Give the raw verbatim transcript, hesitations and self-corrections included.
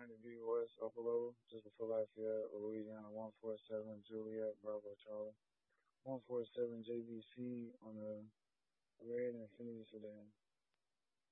ninety-three West Buffalo, just before Lafayette, Louisiana, one four seven Juliet, Bravo Charlie. one four seven J B C on the red Infiniti sedan.